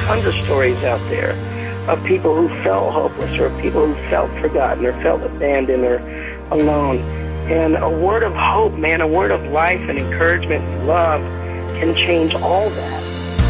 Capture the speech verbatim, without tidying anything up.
tons of stories out there of people who felt hopeless or people who felt forgotten or felt abandoned or alone. And a word of hope, man, a word of life and encouragement and love can change all that.